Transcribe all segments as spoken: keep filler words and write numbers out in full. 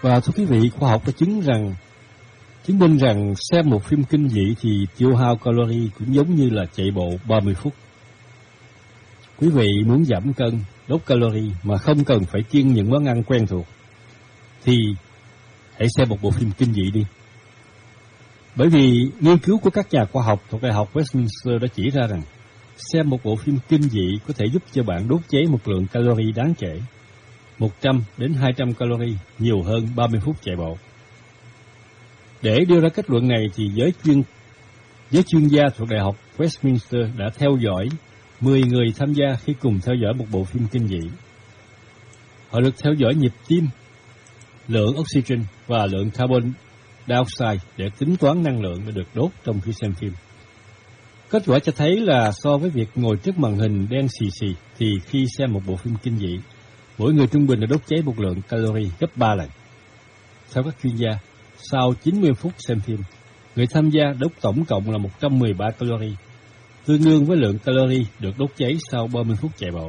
Và thưa quý vị, khoa học đã chứng rằng chứng minh rằng xem một phim kinh dị thì tiêu hao calorie cũng giống như là chạy bộ ba mươi phút. Quý vị muốn giảm cân, đốt calorie mà không cần phải kiêng những món ăn quen thuộc thì hãy xem một bộ phim kinh dị đi. Bởi vì nghiên cứu của các nhà khoa học thuộc Đại học Westminster đã chỉ ra rằng xem một bộ phim kinh dị có thể giúp cho bạn đốt cháy một lượng calorie đáng kể, một trăm đến hai trăm calorie nhiều hơn ba mươi phút chạy bộ. Để đưa ra kết luận này thì giới chuyên giới chuyên gia thuộc Đại học Westminster đã theo dõi mười người tham gia khi cùng theo dõi một bộ phim kinh dị. Họ được theo dõi nhịp tim, lượng oxygen và lượng carbon dioxide để tính toán năng lượng đã được đốt trong khi xem phim. Kết quả cho thấy là so với việc ngồi trước màn hình đen xì xì thì khi xem một bộ phim kinh dị, mỗi người trung bình đã đốt cháy một lượng calorie gấp ba lần. Theo các chuyên gia, sau chín mươi phút xem phim, người tham gia đốt tổng cộng là một trăm mười ba calorie, tương đương với lượng calorie được đốt cháy sau ba mươi phút chạy bộ.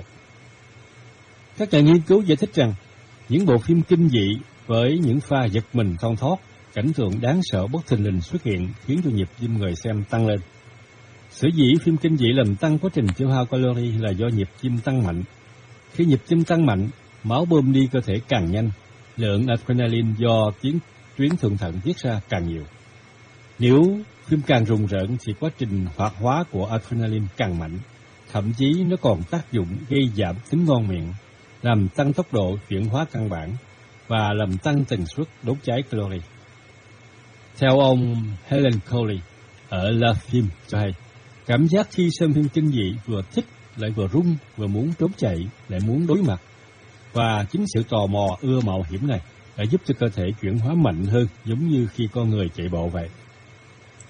Các nhà nghiên cứu giải thích rằng những bộ phim kinh dị với những pha giật mình thon thót, cảnh tượng đáng sợ bất thình lình xuất hiện khiến cho nhịp tim người xem tăng lên. Sở dĩ phim kinh dị làm tăng quá trình tiêu hao calorie là do nhịp tim tăng mạnh. Khi nhịp tim tăng mạnh, máu bơm đi cơ thể càng nhanh, lượng adrenaline do tuyến tuyến thượng thận tiết ra càng nhiều. Nếu phim càng rùng rợn thì quá trình hoạt hóa của adrenaline càng mạnh, thậm chí nó còn tác dụng gây giảm tính ngon miệng, làm tăng tốc độ chuyển hóa căn bản và làm tăng tần suất đốt cháy calorie. Theo ông Helen Coley ở La Film cho hay, cảm giác khi xem phim kinh dị vừa thích lại vừa run, vừa muốn trốn chạy, lại muốn đối mặt. Và chính sự tò mò ưa mạo hiểm này đã giúp cho cơ thể chuyển hóa mạnh hơn, giống như khi con người chạy bộ vậy.